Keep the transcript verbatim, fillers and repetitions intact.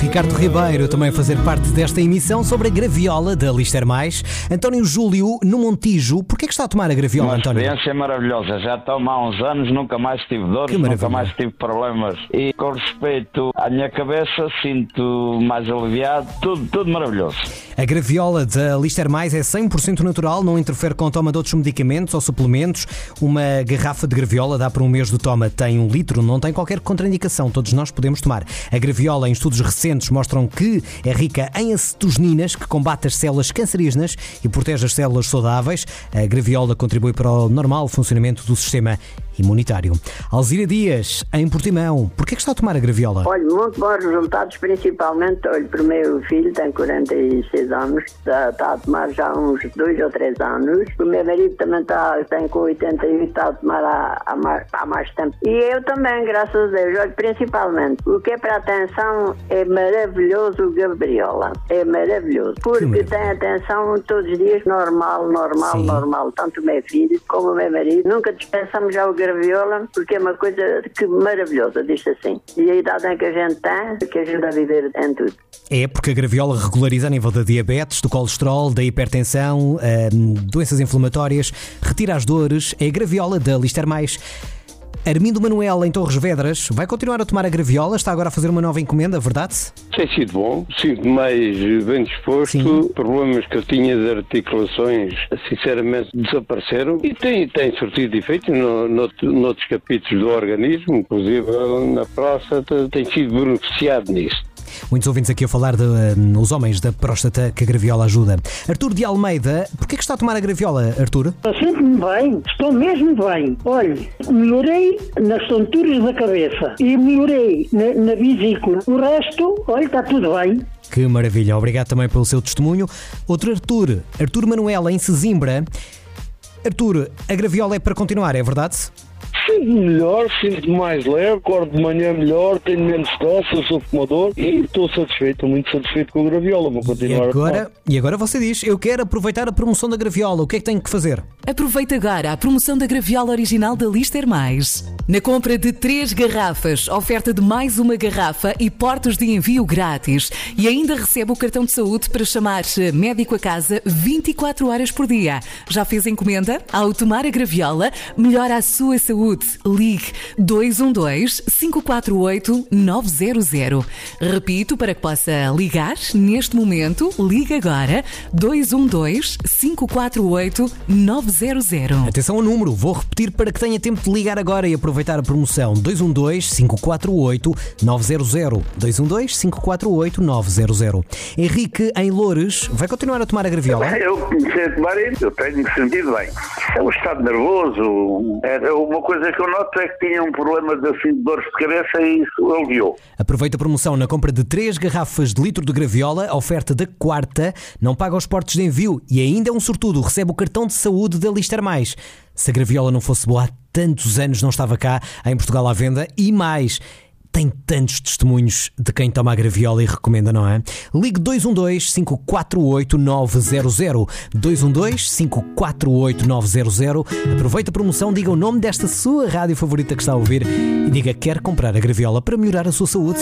Ricardo Ribeiro também a fazer parte desta emissão sobre a graviola da Lister Mais. António Júlio, no Montijo, porquê é que está a tomar a graviola, Uma António? Uma experiência maravilhosa, já tomo há uns anos, nunca mais tive dores, nunca mais tive problemas. E com respeito à minha cabeça, sinto mais aliviado, tudo, tudo maravilhoso. A graviola da Lister Mais é cem por cento natural, não interfere com a toma de outros medicamentos ou suplementos. Uma garrafa de graviola dá para um mês de toma, tem um litro, não tem qualquer contraindicação, todos nós podemos tomar. A graviola, em estudos recentes, mostram que é rica em acetosninas, que combate as células cancerígenas e protege as células saudáveis. A graviola contribui para o normal funcionamento do sistema imunitário. Alzira Dias, em Portimão, porquê é que está a tomar a graviola? Olha, muito bons resultados, principalmente, olha, para o meu filho, tem quarenta e seis anos, está, está a tomar já uns dois ou três anos. O meu marido também está, tem com oitenta e oito, está a tomar há, há, mais, há mais tempo. E eu também, graças a Deus, olha, principalmente, o que é para a atenção é maravilhoso o graviola, é maravilhoso, porque tem atenção todos os dias, normal, normal, Sim. normal, tanto o meu filho como o meu marido, nunca dispensamos já o graviola, porque é uma coisa que maravilhosa, diz assim. E a idade em que a gente tem, que ajuda a viver em tudo. É porque a graviola regulariza a nível da diabetes, do colesterol, da hipertensão, doenças inflamatórias, retira as dores. É a graviola da Lister Mais. Armindo Manuel, em Torres Vedras, vai continuar a tomar a graviola? Está agora a fazer uma nova encomenda, verdade? Tem sido bom, sinto mais bem disposto. Sim. Problemas que eu tinha de articulações, sinceramente, desapareceram e tem, tem surtido efeito no, no, noutros capítulos do organismo, inclusive na próstata, tem sido beneficiado nisso. Muitos ouvintes aqui a falar dos uh, homens da próstata que a graviola ajuda. Artur de Almeida, porquê é que está a tomar a graviola, Artur? Sinto-me bem, estou mesmo bem. Olhe, melhorei nas tonturas da cabeça e melhorei na, na vesícula. O resto, olha, está tudo bem. Que maravilha, obrigado também pelo seu testemunho. Outro Artur, Artur Manuel, em Sesimbra. Artur, a graviola é para continuar, é verdade? Sinto-me melhor, sinto-me mais leve, acordo de manhã melhor, tenho menos tosse, eu sou fumador e estou satisfeito, estou muito satisfeito com a graviola, vou continuar e agora, a tomar. E agora você diz, eu quero aproveitar a promoção da graviola, o que é que tenho que fazer? Aproveita agora a promoção da graviola original da Lister Mais. Na compra de três garrafas, oferta de mais uma garrafa e portos de envio grátis. E ainda recebe o cartão de saúde para chamar médico a casa vinte e quatro horas por dia. Já fez encomenda? Ao tomar a graviola, melhora a sua saúde. Ligue dois um dois, cinco quatro oito, nove zero zero. Repito, para que possa ligar neste momento, ligue agora dois um dois, cinco quatro oito, nove zero zero. Atenção ao número, vou repetir para que tenha tempo de ligar agora e aproveitar a promoção. Dois um dois, cinco quatro oito, nove zero zero. dois um dois, cinco quatro oito, nove zero zero. Henrique, em Loures, vai continuar a tomar a graviola? Eu comecei a tomar isso, eu tenho-me sentido bem. É um estado nervoso, é uma coisa que eu noto é que tinha um problema de, assim, de dores de cabeça e isso aliviou. Aproveita a promoção na compra de três garrafas de litro de graviola, a oferta da quarta, não paga os portos de envio e ainda é um sortudo, recebe o cartão de saúde da Lister Mais. Se a graviola não fosse boa há tantos anos, não estava cá em Portugal à venda e mais... Tem tantos testemunhos de quem toma a graviola e recomenda, não é? Ligue dois um dois, cinco quatro oito, nove zero zero. dois um dois, cinco quatro oito, nove zero zero. Aproveita a promoção, diga o nome desta sua rádio favorita que está a ouvir e diga que quer comprar a graviola para melhorar a sua saúde.